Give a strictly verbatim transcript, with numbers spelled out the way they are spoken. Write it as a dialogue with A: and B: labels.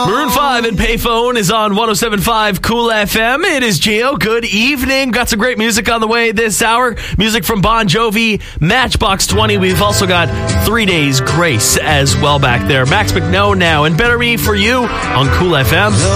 A: Maroon five and Payphone is on one oh seven point five Cool F M. It is Gio. Good evening. Got some great music on the way this hour. Music from Bon Jovi, Matchbox twenty. We've also got Three Days Grace as well back there. Max McKnone now and Better Me For You on Cool F M.